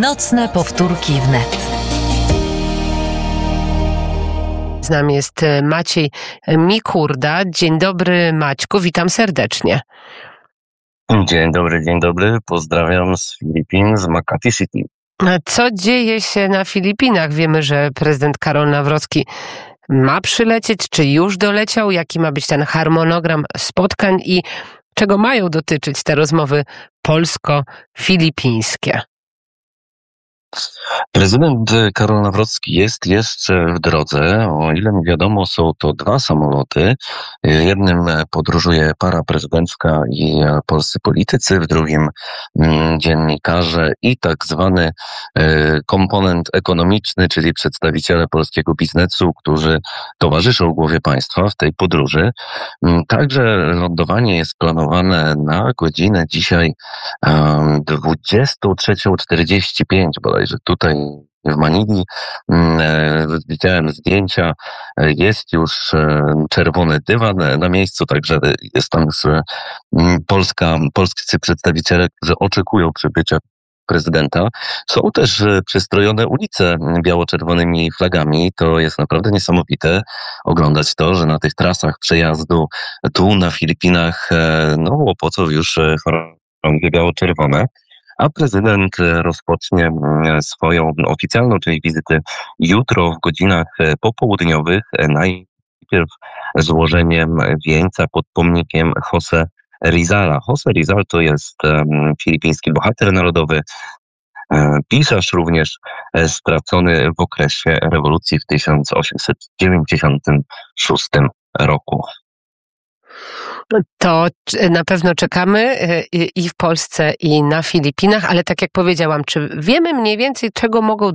Nocne powtórki wnet. Z nami jest Maciej Mikurda. Dzień dobry, Maćku, witam serdecznie. Dzień dobry. Pozdrawiam z Filipin, z Makati City. Co dzieje się na Filipinach? Wiemy, że prezydent Karol Nawrocki ma przylecieć, czy już doleciał? Jaki ma być ten harmonogram spotkań i czego mają dotyczyć te rozmowy polsko-filipińskie? Prezydent Karol Nawrocki jest jeszcze w drodze. O ile mi wiadomo, są to 2 samoloty. Jednym podróżuje para prezydencka i polscy politycy, w drugim dziennikarze i tak zwany komponent ekonomiczny, czyli przedstawiciele polskiego biznesu, którzy towarzyszą głowie państwa w tej podróży. Także lądowanie jest planowane na godzinę dzisiaj 23:45 bodajże tutaj w Manili. Widziałem zdjęcia, jest już czerwony dywan na miejscu, także jest tam już polscy przedstawiciele, którzy oczekują przybycia prezydenta. Są też przystrojone ulice biało-czerwonymi flagami. To jest naprawdę niesamowite oglądać to, że na tych trasach przejazdu tu na Filipinach łopocą już chorągie biało-czerwone. A prezydent rozpocznie swoją oficjalną część wizyty jutro w godzinach popołudniowych. Najpierw złożeniem wieńca pod pomnikiem José Rizala. José Rizal to jest filipiński bohater narodowy, pisarz również stracony w okresie rewolucji w 1896 roku. To na pewno czekamy i w Polsce, i na Filipinach, ale tak jak powiedziałam, czy wiemy mniej więcej, czego mogą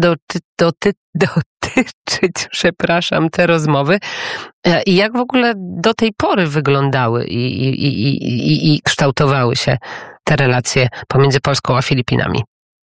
dotyczyć, te rozmowy i jak w ogóle do tej pory wyglądały i kształtowały się te relacje pomiędzy Polską a Filipinami?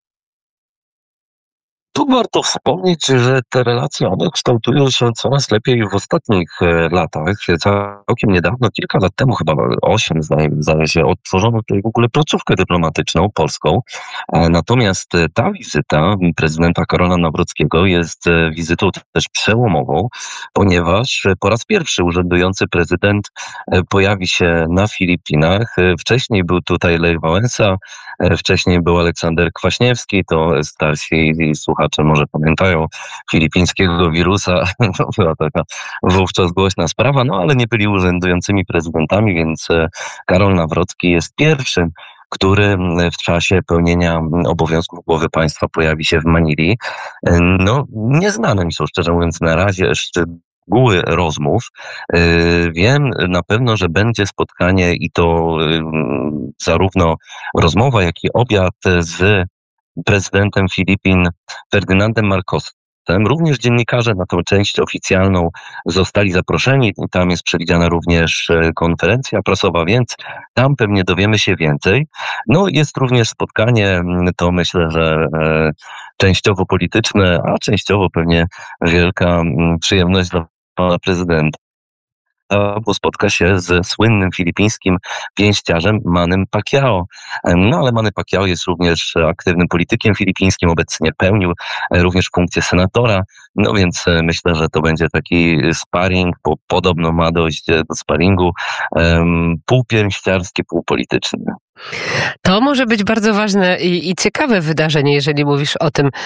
Tu warto wspomnieć, że te relacje, one kształtują się coraz lepiej w ostatnich latach. Całkiem niedawno, kilka lat temu, chyba 8 zdaje się, odtworzono tutaj w ogóle placówkę dyplomatyczną polską. Natomiast ta wizyta prezydenta Karola Nawrockiego jest wizytą też przełomową, ponieważ po raz pierwszy urzędujący prezydent pojawi się na Filipinach. Wcześniej był tutaj Lech Wałęsa, wcześniej był Aleksander Kwaśniewski, to starsi słuchacze może pamiętają filipińskiego wirusa. To była taka wówczas głośna sprawa, ale nie byli urzędującymi prezydentami, więc Karol Nawrocki jest pierwszym, który w czasie pełnienia obowiązków głowy państwa pojawi się w Manili. Nieznane mi są, szczerze mówiąc, na razie szczegóły rozmów. Wiem na pewno, że będzie spotkanie i to zarówno rozmowa, jak i obiad z prezydentem Filipin Ferdynandem Marcosem. Również dziennikarze na tę część oficjalną zostali zaproszeni. Tam jest przewidziana również konferencja prasowa, więc tam pewnie dowiemy się więcej. Jest również spotkanie, to myślę, że częściowo polityczne, a częściowo pewnie wielka przyjemność dla pana prezydenta, bo spotka się ze słynnym filipińskim pięściarzem Mannym Pacquiao. Ale Manny Pacquiao jest również aktywnym politykiem filipińskim, obecnie pełnił również funkcję senatora, więc myślę, że to będzie taki sparring, bo podobno ma dojść do sparingu półpięściarskie, półpolityczne. To może być bardzo ważne i ciekawe wydarzenie, jeżeli mówisz o tym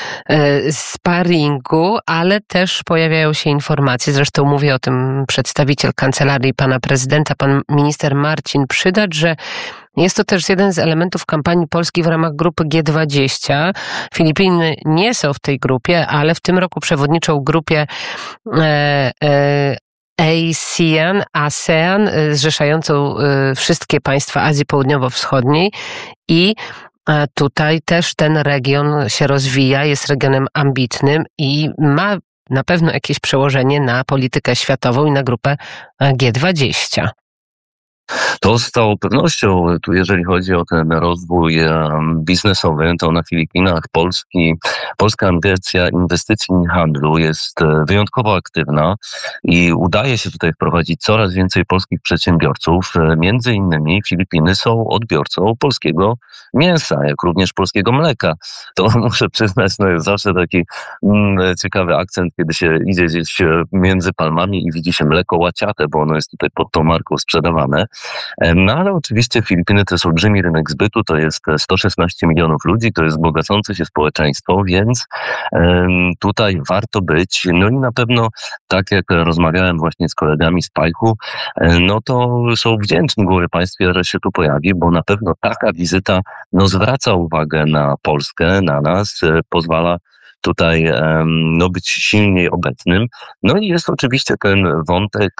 sparingu, ale też pojawiają się informacje, zresztą mówi o tym przedstawiciel kancelarii pana prezydenta, pan minister Marcin Przydacz, że jest to też jeden z elementów kampanii Polski w ramach grupy G20. Filipiny nie są w tej grupie, ale w tym roku przewodniczą grupie ASEAN, zrzeszającą wszystkie państwa Azji Południowo-Wschodniej i tutaj też ten region się rozwija, jest regionem ambitnym i ma na pewno jakieś przełożenie na politykę światową i na grupę G20. To z całą pewnością, tu jeżeli chodzi o ten rozwój biznesowy, to na Filipinach Polska Agencja Inwestycji i Handlu jest wyjątkowo aktywna i udaje się tutaj wprowadzić coraz więcej polskich przedsiębiorców. Między innymi Filipiny są odbiorcą polskiego mięsa, jak również polskiego mleka. To muszę przyznać, jest zawsze taki ciekawy akcent, kiedy się idzie gdzieś między palmami i widzi się mleko łaciate, bo ono jest tutaj pod tą marką sprzedawane. No ale oczywiście Filipiny to jest olbrzymi rynek zbytu, to jest 116 milionów ludzi, to jest bogacące się społeczeństwo, więc tutaj warto być. No i na pewno, tak jak rozmawiałem właśnie z kolegami z Pajchu, no to są wdzięczni głowie państwie, że się tu pojawi, bo na pewno taka wizyta zwraca uwagę na Polskę, na nas, pozwala tutaj być silniej obecnym. No i jest oczywiście ten wątek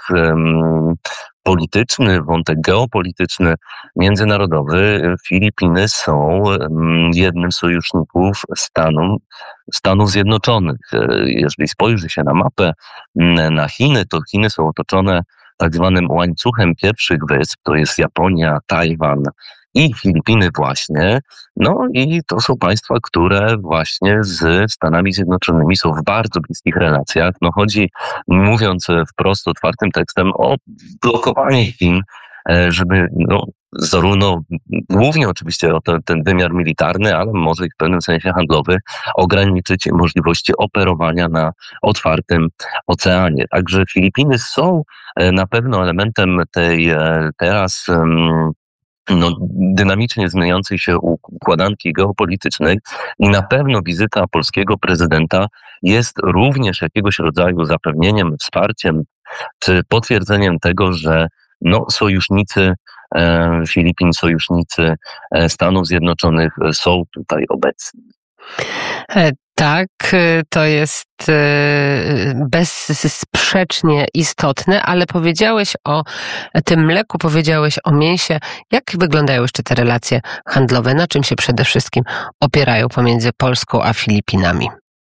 polityczny, wątek geopolityczny, międzynarodowy. Filipiny są jednym z sojuszników Stanów Zjednoczonych. Jeżeli spojrzy się na mapę, na Chiny, to Chiny są otoczone tak zwanym łańcuchem pierwszych wysp, to jest Japonia, Tajwan i Filipiny właśnie. No i to są państwa, które właśnie z Stanami Zjednoczonymi są w bardzo bliskich relacjach. Chodzi, mówiąc wprost, otwartym tekstem, o blokowanie Chin, żeby zarówno, głównie oczywiście o ten wymiar militarny, ale może i w pewnym sensie handlowy, ograniczyć możliwości operowania na otwartym oceanie. Także Filipiny są na pewno elementem tej teraz dynamicznie zmieniającej się układanki geopolitycznej i na pewno wizyta polskiego prezydenta jest również jakiegoś rodzaju zapewnieniem, wsparciem czy potwierdzeniem tego, że sojusznicy Filipin, sojusznicy Stanów Zjednoczonych są tutaj obecni. Tak, to jest bezsprzecznie istotne, ale powiedziałeś o tym mleku, powiedziałeś o mięsie. Jak wyglądają jeszcze te relacje handlowe? Na czym się przede wszystkim opierają pomiędzy Polską a Filipinami?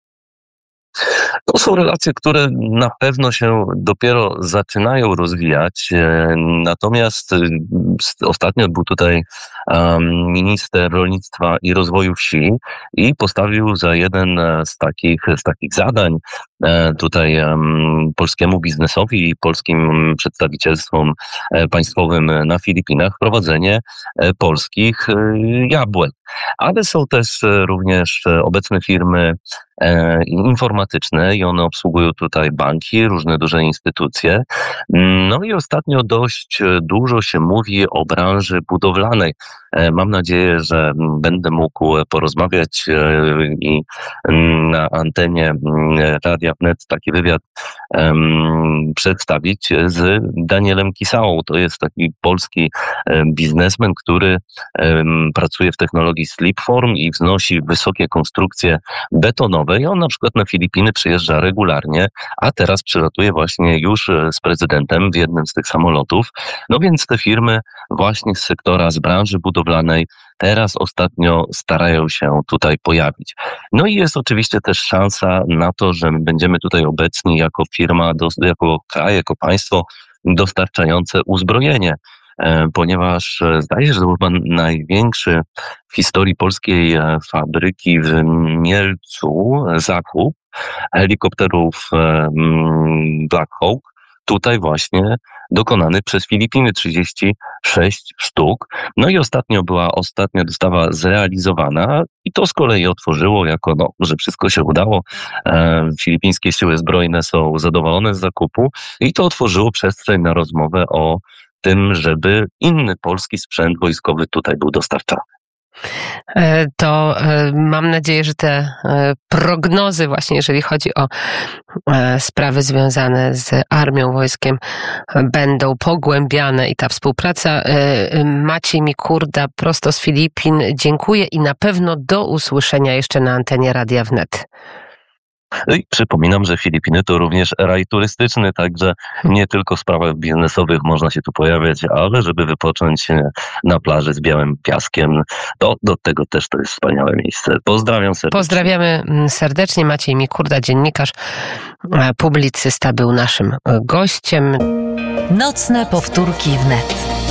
To są relacje, które na pewno się dopiero zaczynają rozwijać, natomiast ostatnio był tutaj minister rolnictwa i rozwoju wsi i postawił za jeden z takich zadań tutaj polskiemu biznesowi i polskim przedstawicielstwom państwowym na Filipinach wprowadzenie polskich jabłek. Ale są też również obecne firmy informatyczne i one obsługują tutaj banki, różne duże instytucje. I ostatnio dość dużo się mówi o branży budowlanej. Mam nadzieję, że będę mógł porozmawiać i na antenie Radia Wnet taki wywiad przedstawić z Danielem Kisałą. To jest taki polski biznesmen, który pracuje w technologii Slipform i wznosi wysokie konstrukcje betonowe i on na przykład na Filipiny przyjeżdża regularnie, a teraz przylatuje właśnie już z prezydentem w jednym z tych samolotów. Więc te firmy właśnie z sektora, z branży budowlanej teraz ostatnio starają się tutaj pojawić. I jest oczywiście też szansa na to, że będziemy tutaj obecni jako firma, jako kraj, jako państwo dostarczające uzbrojenie, ponieważ zdaje się, że to był chyba największy w historii polskiej fabryki w Mielcu zakup helikopterów Black Hawk, tutaj właśnie dokonany przez Filipiny, 36 sztuk. I ostatnia dostawa zrealizowana i to z kolei otworzyło że wszystko się udało. Filipińskie siły zbrojne są zadowolone z zakupu i to otworzyło przestrzeń na rozmowę o tym, żeby inny polski sprzęt wojskowy tutaj był dostarczany. To mam nadzieję, że te prognozy właśnie, jeżeli chodzi o sprawy związane z armią, wojskiem, będą pogłębiane i ta współpraca. Maciej Mikurda prosto z Filipin. Dziękuję i na pewno do usłyszenia jeszcze na antenie Radia Wnet. I przypominam, że Filipiny to również raj turystyczny, także nie tylko w sprawach biznesowych można się tu pojawiać, ale żeby wypocząć na plaży z białym piaskiem, to do tego też to jest wspaniałe miejsce. Pozdrawiam serdecznie. Pozdrawiamy serdecznie. Maciej Mikurda, dziennikarz, publicysta, był naszym gościem. Nocne powtórki wnet.